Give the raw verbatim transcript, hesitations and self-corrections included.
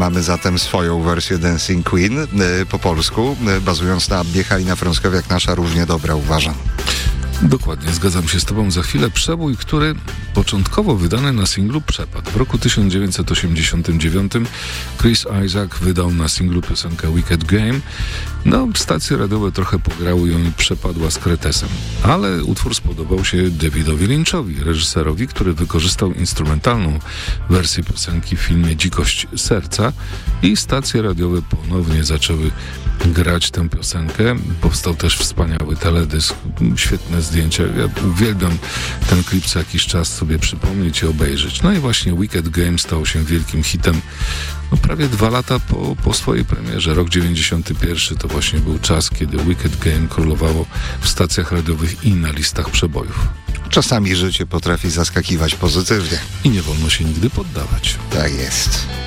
Mamy zatem swoją wersję Dancing Queen y, po polsku, y, bazując na Abbie Halina Frąckowiak, nasza równie dobra, uważam. Dokładnie, zgadzam się z tobą. Za chwilę przebój, który początkowo wydany na singlu przepadł. W roku tysiąc dziewięćset osiemdziesiątym dziewiątym Chris Isaak wydał na singlu piosenkę Wicked Game. No, stacje radiowe trochę pograły ją i przepadła z kretesem. Ale utwór spodobał się Davidowi Lynchowi, reżyserowi, który wykorzystał instrumentalną wersję piosenki w filmie Dzikość serca i stacje radiowe ponownie zaczęły grać tę piosenkę. Powstał też wspaniały teledysk, świetne zdjęcia. Ja uwielbiam ten klip co jakiś czas sobie przypomnieć i obejrzeć. No i właśnie Wicked Game stał się wielkim hitem no prawie dwa lata po, po swojej premierze. Rok dziewięćdziesiąty pierwszy to właśnie był czas, kiedy Wicked Game królowało w stacjach radiowych i na listach przebojów. Czasami życie potrafi zaskakiwać pozytywnie. I nie wolno się nigdy poddawać. Tak jest.